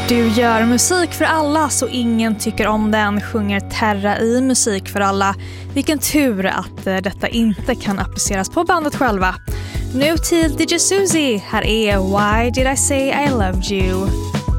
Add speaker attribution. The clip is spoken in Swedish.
Speaker 1: Du gör musik för alla så ingen tycker om den, sjunger Terra i Musik för alla. Vilken tur att detta inte kan appliceras på bandet själva. Nu till DJ Susie, här är Why Did I Say I Loved You?